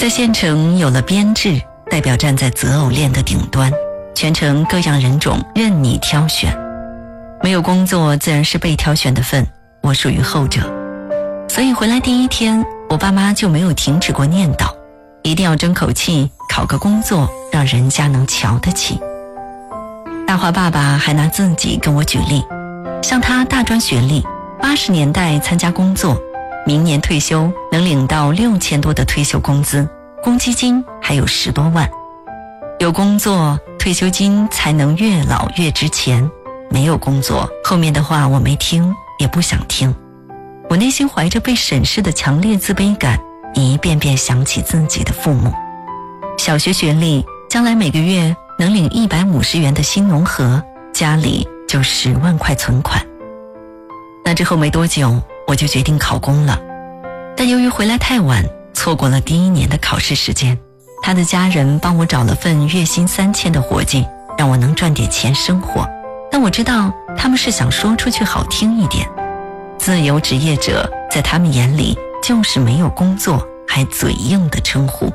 在县城有了编制，代表站在择偶链的顶端，全城各样人种任你挑选。没有工作自然是被挑选的份，我属于后者。所以回来第一天，我爸妈就没有停止过念叨，一定要争口气，考个工作，让人家能瞧得起。大华爸爸还拿自己跟我举例，像他大专学历，80年代参加工作，明年退休能领到6000多的退休工资，公积金还有10多万。有工作，退休金才能越老越值钱。没有工作，后面的话我没听，也不想听。我内心怀着被审视的强烈自卑感，一遍遍想起自己的父母。小学学历，将来每个月能领150元的新农合，家里就10万块存款。那之后没多久，我就决定考公了。但由于回来太晚，错过了第1年的考试时间。他的家人帮我找了份月薪3000的活计，让我能赚点钱生活。但我知道他们是想说出去好听一点，自由职业者在他们眼里就是没有工作还嘴硬的称呼。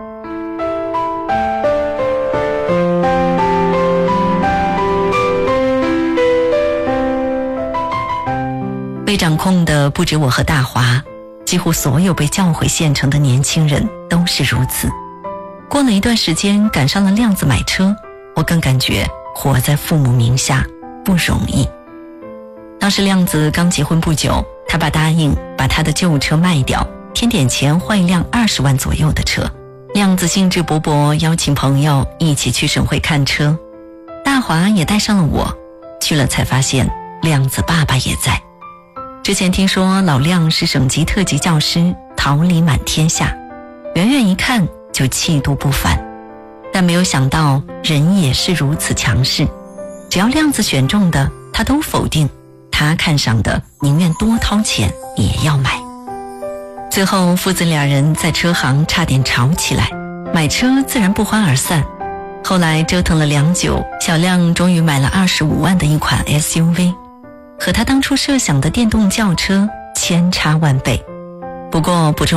被掌控的不止我和大华，几乎所有被叫回县城的年轻人都是如此。过了一段时间，赶上了亮子买车，我更感觉活在父母名下不容易。当时亮子刚结婚不久，他爸答应把他的旧车卖掉，添点钱换一辆20万左右的车。亮子兴致勃勃邀请朋友一起去省会看车，大华也带上了我。去了才发现亮子爸爸也在。之前听说老亮是省级特级教师，桃李满天下，远远一看就气度不凡。但没有想到人也是如此强势，只要亮子选中的他都否定，他看上的宁愿多掏钱也要买。最后父子俩人在车行差点吵起来，买车自然不欢而散。后来折腾了良久，小亮终于买了25万的一款 SUV， 和他当初设想的电动轿车千差万倍。不过补充